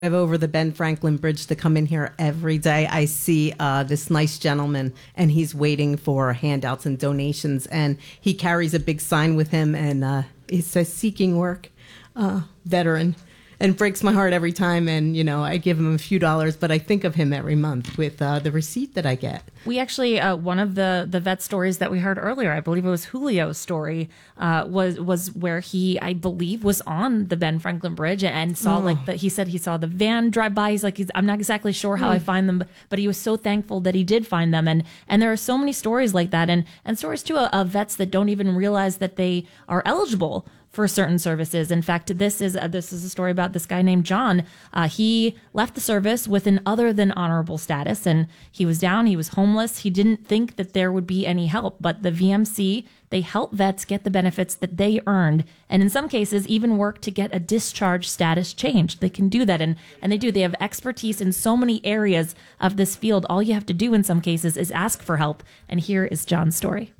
over the Ben Franklin Bridge to come in here every day, I see this nice gentleman, and he's waiting for handouts and donations, and he carries a big sign with him, and it says "Seeking Work, Veteran," and it breaks my heart every time. And I give him a few dollars, but I think of him every month with the receipt that I get. We actually, one of the vet stories that we heard earlier, I believe it was Julio's story, was where he, I believe, was on the Ben Franklin Bridge and saw he said he saw the van drive by. He's like, I'm not exactly sure how I find them, but he was so thankful that he did find them. And there are so many stories like that, and stories too of vets that don't even realize that they are eligible for certain services. In fact, this is a story about this guy named John. He left the service with an other than honorable status, and he was down, he was homeless. He didn't think that there would be any help, but the VMC, they help vets get the benefits that they earned, and in some cases even work to get a discharge status changed. They can do that, and they do. They have expertise in so many areas of this field. All you have to do in some cases is ask for help, and here is John's story.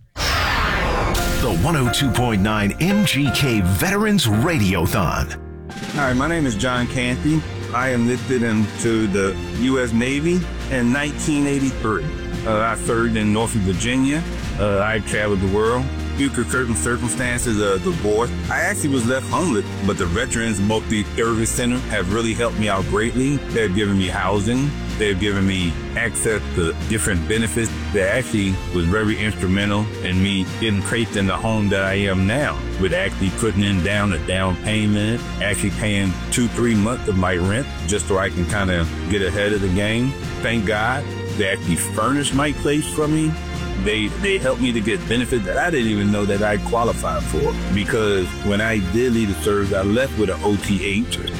The 102.9 MGK Veterans Radiothon. Hi, my name is John Canty. I enlisted into the U.S. Navy in 1983. I served in Norfolk, Virginia. I traveled the world. Due to certain circumstances of divorce, I actually was left homeless, but the Veterans Multi-Service Center have really helped me out greatly. They've given me housing. They've given me access to different benefits that actually was very instrumental in me getting placed in the home that I am now, with actually putting in down a down payment, actually paying 2-3 months of my rent just so I can kind of get ahead of the game. Thank God they actually furnished my place for me. They helped me to get benefits that I didn't even know that I qualified for, because when I did leave the service, I left with an OTH.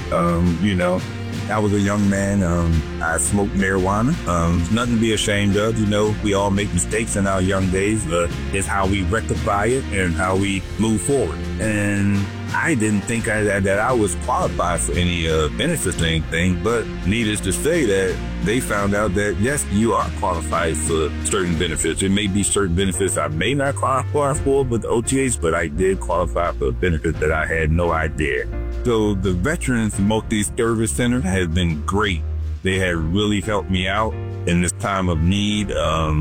I was a young man. I smoked marijuana. Nothing to be ashamed of. We all make mistakes in our young days, but it's how we rectify it and how we move forward. And I didn't think that I was qualified for any benefits or anything, but needless to say that they found out that, yes, you are qualified for certain benefits. It may be certain benefits I may not qualify for with the OTAs, but I did qualify for benefits that I had no idea. So the Veterans Multi-Service Center has been great. They have really helped me out in this time of need.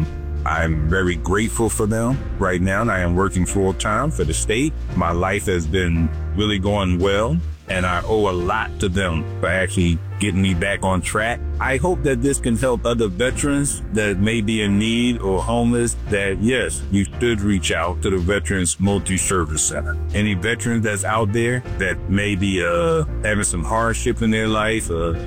I'm very grateful for them right now. I am working full time for the state. My life has been really going well, and I owe a lot to them for actually getting me back on track. I hope that this can help other veterans that may be in need or homeless, that yes, you should reach out to the Veterans Multi-Service Center. Any veterans that's out there that may be having some hardship in their life,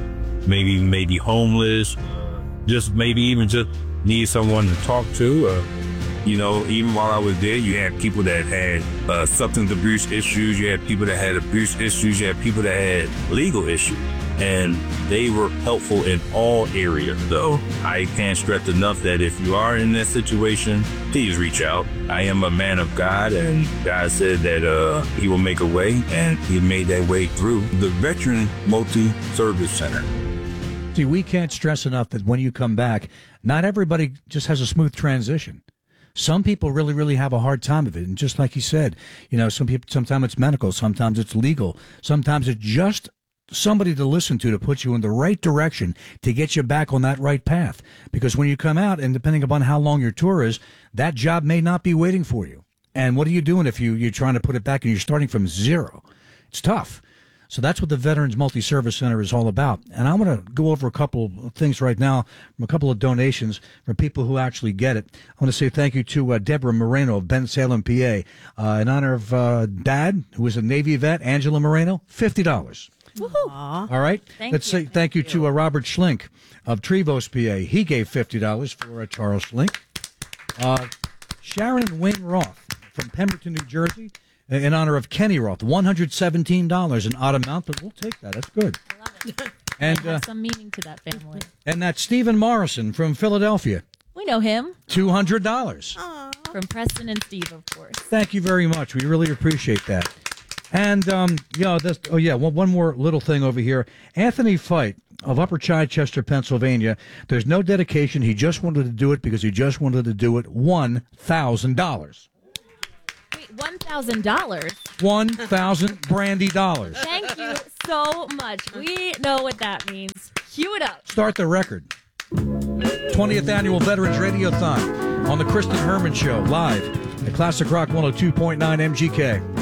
maybe homeless, just need someone to talk to. Even while I was there, you had people that had substance abuse issues, you had people that had abuse issues, you had people that had legal issues, and they were helpful in all areas. So I can't stress enough that if you are in that situation, please reach out. I am a man of God, and God said that he will make a way, and he made that way through the Veteran Multi-Service Center. See, we can't stress enough that when you come back, not everybody just has a smooth transition. Some people really, really have a hard time of it. And just like you said, sometimes it's medical, sometimes it's legal, sometimes it's just somebody to listen to put you in the right direction to get you back on that right path. Because when you come out, and depending upon how long your tour is, that job may not be waiting for you. And what are you doing if you're trying to put it back and you're starting from zero? It's tough. So that's what the Veterans Multi-Service Center is all about. And I want to go over a couple of things right now from a couple of donations from people who actually get it. I want to say thank you to Deborah Moreno of Ben Salem, PA. In honor of Dad, who is a Navy vet, Angela Moreno, $50. Woohoo. All right. Let's say thank you to Robert Schlink of Trevos, PA. He gave $50 for Charles Schlink. Sharon and Wayne Roth from Pemberton, New Jersey, in honor of Kenny Roth, $117, an odd amount, but we'll take that. That's good. I love it. And have some meaning to that family. And that's Stephen Morrison from Philadelphia. We know him. $200. From Preston and Steve, of course. Thank you very much. We really appreciate that. And, one more little thing over here. Anthony Fight of Upper Chichester, Pennsylvania. There's no dedication. He just wanted to do it because he just wanted to do it. $1,000. Wait, $1,000? 1,000 brandy dollars. Thank you so much. We know what that means. Cue it up. Start the record. 20th Annual Veterans Radiothon on the Kristen Herman Show, live at Classic Rock 102.9 MGK.